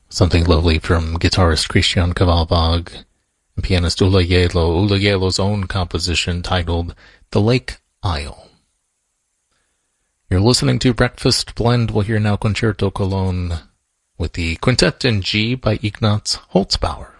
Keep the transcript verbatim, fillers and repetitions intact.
Something lovely from guitarist Christian Cavalbag and pianist Ula Yelo, Ula Yelo's own composition titled The Lake Isle. You're listening to Breakfast Blend. We'll hear now Concerto Cologne with the Quintet in G by Ignaz Holzbauer.